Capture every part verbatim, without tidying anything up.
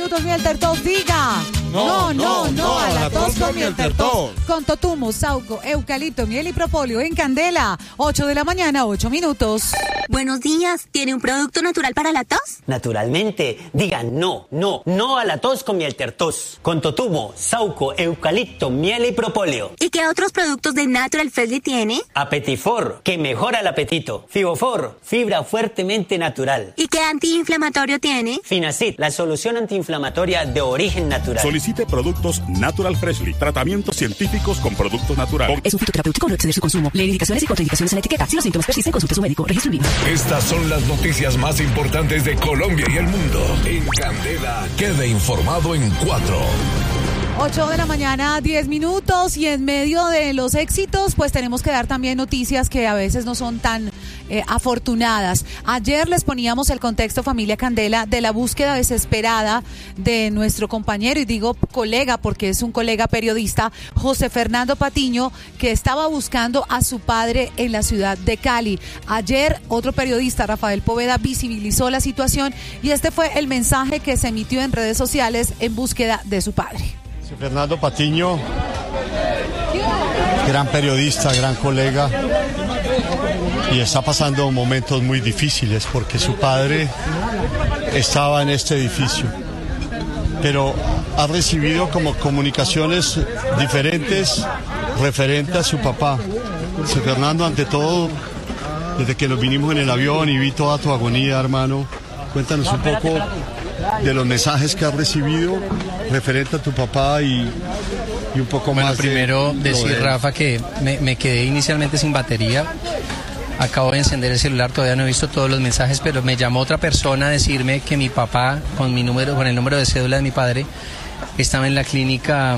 minutos, Mielter Tos, diga. No, no, no, a la tos con Mielter Tos. Con totumo, sauco, eucalipto, miel y propóleo en Candela. ocho de la mañana, ocho minutos. Buenos días, ¿tiene un producto natural para la tos? Naturalmente, digan no, no, no a la tos con Mielter Tos. Con totumo, sauco, eucalipto, miel y propóleo. ¿Y qué otros productos de Natural Freshly tiene? Apetifor, que mejora el apetito. Fibofor, fibra fuertemente natural. ¿Y qué antiinflamatorio tiene? Finacid, la solución antiinflamatoria de origen natural. Solicite productos Natural Freshly, tratamientos científicos con productos naturales. Es un fitoterapéutico, no exceder su consumo. Lee indicaciones y contraindicaciones en la etiqueta. Si los síntomas persisten, consulte a su médico. Registro en línea. Estas son las noticias más importantes de Colombia y el mundo. En Candela, quede informado en cuatro. ocho de la mañana, diez minutos, y en medio de los éxitos, pues tenemos que dar también noticias que a veces no son tan eh, afortunadas. Ayer les poníamos el contexto, familia Candela, de la búsqueda desesperada de nuestro compañero, y digo colega porque es un colega periodista, José Fernando Patiño, que estaba buscando a su padre en la ciudad de Cali. Ayer otro periodista, Rafael Poveda, visibilizó la situación y este fue el mensaje que se emitió en redes sociales en búsqueda de su padre. Fernando Patiño, gran periodista, gran colega, y está pasando momentos muy difíciles porque su padre estaba en este edificio, pero ha recibido como comunicaciones diferentes referentes a su papá. José Fernando, ante todo, desde que nos vinimos en el avión y vi toda tu agonía, hermano, cuéntanos un poco de los mensajes que has recibido referente a tu papá y, y un poco bueno, más. Bueno, primero de decir, de Rafa, que me, me quedé inicialmente sin batería. Acabo de encender el celular, todavía no he visto todos los mensajes, pero me llamó otra persona a decirme que mi papá, con mi número, con el número de cédula de mi padre, estaba en la clínica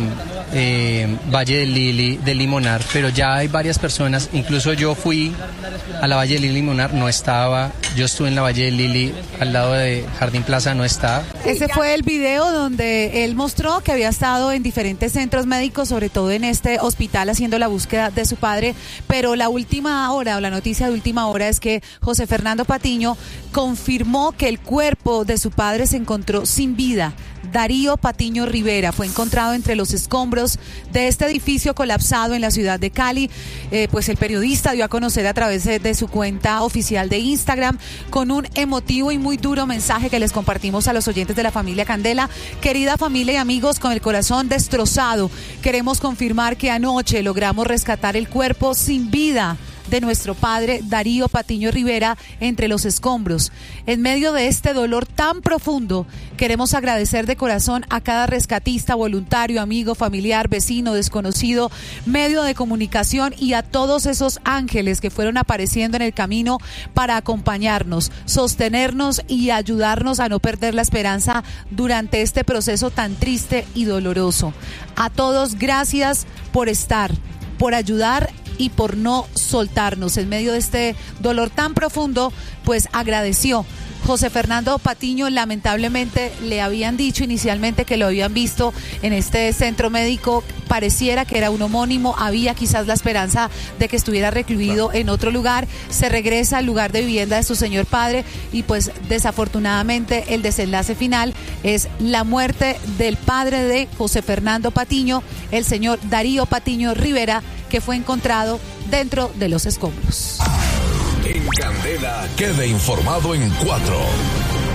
eh, Valle del Lili de Limonar, pero ya hay varias personas, incluso yo fui a la Valle del Lili Limonar, no estaba, yo estuve en la Valle del Lili al lado de Jardín Plaza, no estaba. Ese fue el video donde él mostró que había estado en diferentes centros médicos, sobre todo en este hospital, haciendo la búsqueda de su padre, pero la última hora, o la noticia de última hora, es que José Fernando Patiño confirmó que el cuerpo de su padre se encontró sin vida. Darío Patiño Rivera fue encontrado entre los escombros de este edificio colapsado en la ciudad de Cali. Eh, pues el periodista dio a conocer a través de, de su cuenta oficial de Instagram, con un emotivo y muy duro mensaje que les compartimos a los oyentes de la familia Candela. Querida familia y amigos, con el corazón destrozado, queremos confirmar que anoche logramos rescatar el cuerpo sin vida de nuestro padre Darío Patiño Rivera entre los escombros. En medio de este dolor tan profundo, queremos agradecer de corazón a cada rescatista, voluntario, amigo, familiar, vecino, desconocido, medio de comunicación, y a todos esos ángeles que fueron apareciendo en el camino para acompañarnos, sostenernos y ayudarnos a no perder la esperanza durante este proceso tan triste y doloroso. A todos, gracias por estar, por ayudar y por no soltarnos en medio de este dolor tan profundo. Pues agradeció. José Fernando Patiño, lamentablemente le habían dicho inicialmente que lo habían visto en este centro médico, pareciera que era un homónimo, había quizás la esperanza de que estuviera recluido en otro lugar. Se regresa al lugar de vivienda de su señor padre y pues desafortunadamente el desenlace final es la muerte del padre de José Fernando Patiño, el señor Darío Patiño Rivera, que fue encontrado dentro de los escombros. En Candela, quede informado en cuatro.